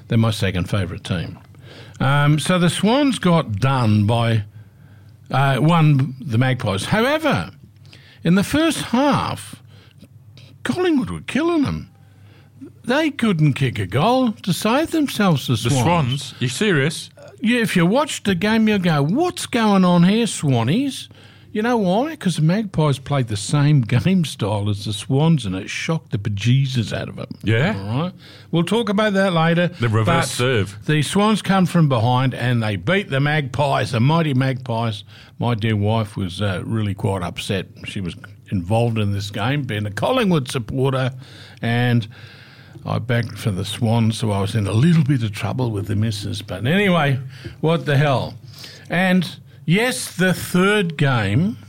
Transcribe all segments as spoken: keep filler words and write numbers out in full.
they're my second favourite team. Um, so the Swans got done by, uh, won the Magpies. However, in the first half, Collingwood were killing them. They couldn't kick a goal to save themselves, the Swans. The Swans? You serious? Yeah, if you watched the game, you'll go, what's going on here, Swannies? You know why? Because the Magpies played the same game style as the Swans, and it shocked the bejesus out of them. Yeah? All right. We'll talk about that later. The reverse serve. The Swans come from behind, and they beat the Magpies, the mighty Magpies. My dear wife was uh, really quite upset. She was involved in this game, being a Collingwood supporter, and I backed for the Swans, so I was in a little bit of trouble with the missus. But anyway, what the hell. And yes, the third game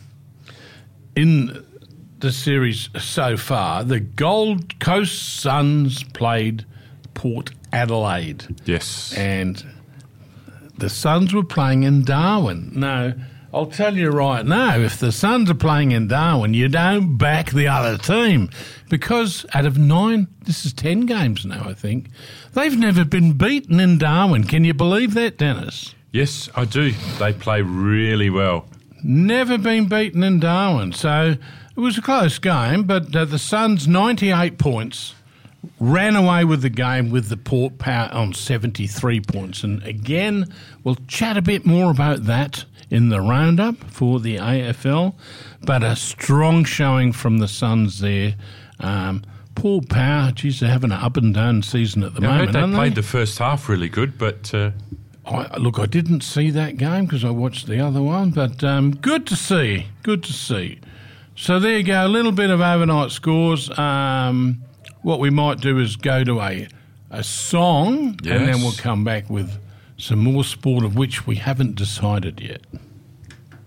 in the series so far, the Gold Coast Suns played Port Adelaide. Yes. And the Suns were playing in Darwin. Now, I'll tell you right now, if the Suns are playing in Darwin, you don't back the other team, because out of nine, this is ten games now, I think, they've never been beaten in Darwin. Can you believe that, Dennis? Yes, I do. They play really well. Never been beaten in Darwin. So it was a close game, but uh, the Suns, ninety-eight points, ran away with the game with the Port Power on seventy-three points. And again, we'll chat a bit more about that in the roundup for the A F L, but a strong showing from the Suns there. Um, Port Power, geez, they're having an up and down season at the Yeah, moment, I heard aren't they played they? the first half really good, but... Uh... I, look, I didn't see that game because I watched the other one, but um, good to see, good to see. So there you go, a little bit of overnight scores. Um, what we might do is go to a, a song, Yes. and then we'll come back with some more sport, of which we haven't decided yet.